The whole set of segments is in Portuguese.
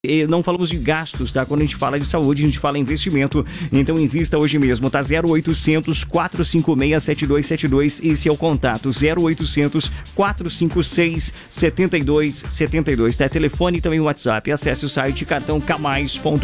E não falamos de gastos, tá? Quando a gente fala de saúde, a gente fala em investimento. Então invista hoje mesmo, tá? 0800 456 7272. Esse é o contato. 0800 456 7272. Tá? Telefone e também o WhatsApp. Acesse o site cartãocamais.com.br.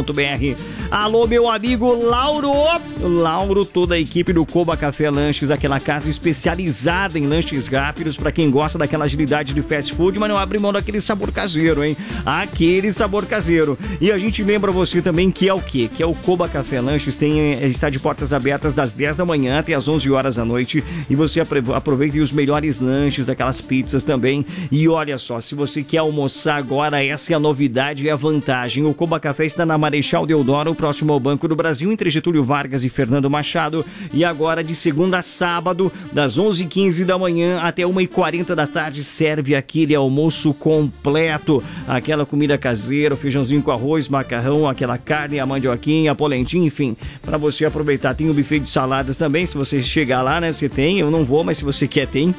Alô, meu amigo Lauro. Lauro, toda a equipe do Coba Café Lanches, aquela casa especializada em lanches rápidos para quem gosta daquela agilidade de fast food, mas não abre mão daquele sabor caseiro, hein? Aquele sabor caseiro. E a gente lembra você também que é o quê? Que é o Coba Café Lanches, está de portas abertas das 10 da manhã até as 11 horas da noite, e você aproveita os melhores lanches, aquelas pizzas também. E olha só, se você quer almoçar agora, essa é a novidade e a vantagem. O Coba Café está na Marechal Deodoro, próximo ao Banco do Brasil, entre Getúlio Vargas e Fernando Machado, e agora de segunda a sábado, das 11h15 da manhã até 1h40 da tarde, serve aquele almoço completo, aquela comida caseira, o feijãozinho com arroz, macarrão, aquela carne, a mandioquinha, a polentinha, enfim, para você aproveitar. Tem o buffet de saladas também, se você chegar lá, né, você tem, eu não vou, mas se você quer, tem.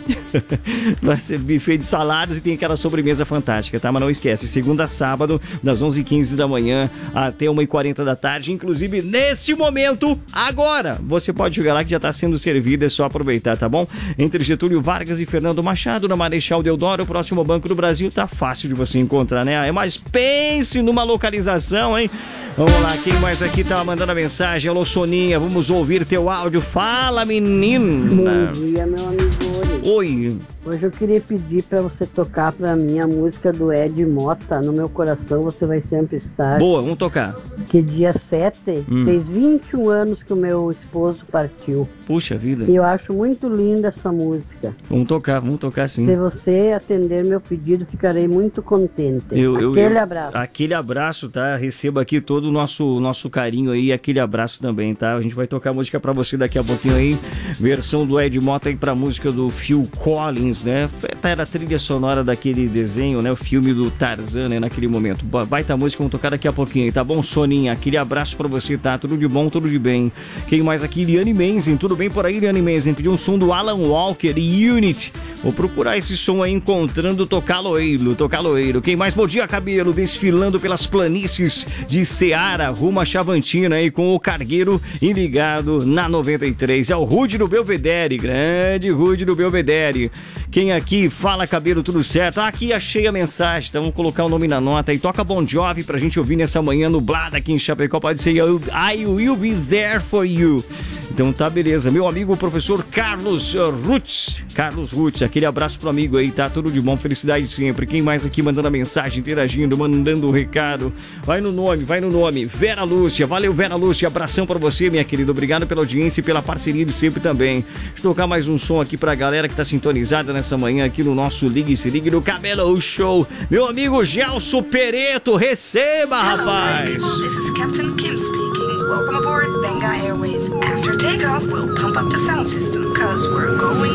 Vai ser buffet de saladas e tem aquela sobremesa fantástica, tá? Mas não esquece, segunda a sábado, das 11h15 da manhã até 1h40 da tarde, inclusive nesse momento, agora, você pode chegar lá que já está sendo servido, é só aproveitar, tá bom? Entre Getúlio Vargas e Fernando Machado, na Marechal Deodoro, próximo ao Banco do Brasil, tá fácil de você encontrar, né? É mais pense numa localização, hein? Vamos lá, quem mais aqui tá mandando a mensagem? Alô, Soninha, vamos ouvir teu áudio. Fala, menina! Bom dia, meu amigo. Oi. Hoje eu queria pedir pra você tocar pra mim a música do Ed Mota, No Meu Coração Você Vai Sempre Estar. Boa, vamos tocar. Que dia 7 fez 21 anos que o meu esposo partiu. Puxa vida. E eu acho muito linda essa música. Vamos tocar sim. Se você atender meu pedido, ficarei muito contente. Aquele abraço. Aquele abraço, tá? Receba aqui todo o nosso carinho aí, aquele abraço também, tá? A gente vai tocar a música pra você daqui a pouquinho aí, versão do Ed Mota aí pra música do Phil Collins, né? Era a trilha sonora daquele desenho, né? O filme do Tarzan, né? Naquele momento. Baita música, vamos tocar daqui a pouquinho, tá bom, Soninha? Aquele abraço pra você, tá? Tudo de bom, tudo de bem. Quem mais aqui? Liane Menzen, tudo bem por aí, Liane Menzen? Pediu um som do Alan Walker e Unit. Vou procurar esse som aí, encontrando Tocaloeiro. Quem mais? Bom dia, cabelo, desfilando pelas planícies de Ceará, rumo a Chavantina aí, com o Cargueiro e ligado na 93. É o Rude do Belvedere, grande Rude do Belvedere. Quem aqui? Fala, cabelo, tudo certo? Aqui achei a mensagem, então vamos colocar o nome na nota e toca Bon Jovi pra gente ouvir nessa manhã nublada aqui em Chapecó. Pode ser I Will Be There For You. Então tá, beleza. Meu amigo, professor Carlos Rutz, aquele abraço pro amigo aí, tá? Tudo de bom, felicidade sempre. Quem mais aqui mandando a mensagem, interagindo, mandando o recado? Vai no nome. Vera Lúcia, valeu, Vera Lúcia, abração pra você, minha querida. Obrigado pela audiência e pela parceria de sempre também. Deixa eu tocar mais um som aqui pra galera que tá sintonizada nessa manhã aqui no nosso Ligue Se Ligue do Cabelo Show. Meu amigo Gelson Pereto, receba, rapaz! This is Captain Kim speaking. Welcome aboard Benga Airways. After takeoff, we'll pump up the sound system, cause we're going